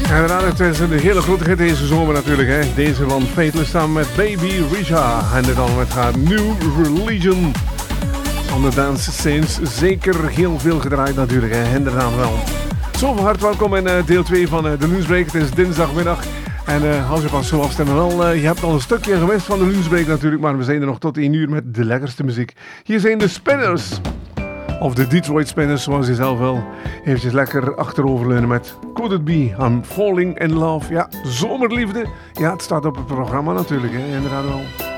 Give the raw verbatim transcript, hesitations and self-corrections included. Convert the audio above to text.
Inderdaad, het is een hele grote hit deze zomer natuurlijk. Hè. Deze van Faithless samen met Baby Risha. En dan met haar New Religion. On the dance scenes. Zeker heel veel gedraaid natuurlijk. Hè. Inderdaad wel. Zo van harte welkom in uh, deel twee van uh, de Lunchbreak. Het is dinsdagmiddag. En uh, als je pas zo afstemmen wel, uh, je hebt al een stukje gemist van de Lunchbreak natuurlijk. Maar we zijn er nog tot één uur met de lekkerste muziek. Hier zijn de Spinners. Of de Detroit Spinners, zoals je zelf wil. Eventjes lekker achteroverleunen met Could It Be, I'm Falling in Love. Ja, zomerliefde. Ja, het staat op het programma natuurlijk, hè. Inderdaad wel.